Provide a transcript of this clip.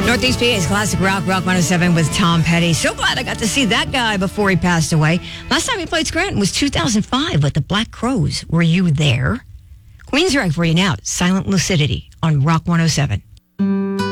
Northeast PA's Classic Rock 107 with Tom Petty. So glad I got to see that guy before he passed away. Last time he played Scranton was 2005 with the Black Crowes. Were you there? Queensrÿche for you now. Silent Lucidity on Rock 107.